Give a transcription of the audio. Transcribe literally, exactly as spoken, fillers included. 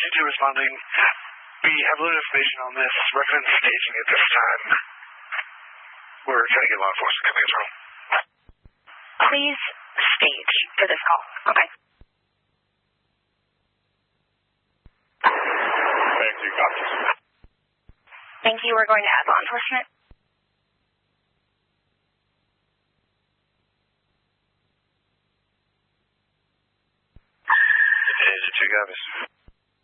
two responding. We have limited information on this. Recommend staging at this time. We're trying to get law enforcement coming through. Please stage for this call. Okay. Thank you, copies. Thank you. We're going to add law enforcement. Two copies.